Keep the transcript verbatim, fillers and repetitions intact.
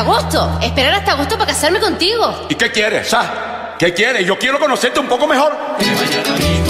agosto. Esperar hasta agosto para casarme contigo. ¿Y qué quieres, ah? ¿Qué quieres? Yo quiero conocerte un poco mejor. Que mañana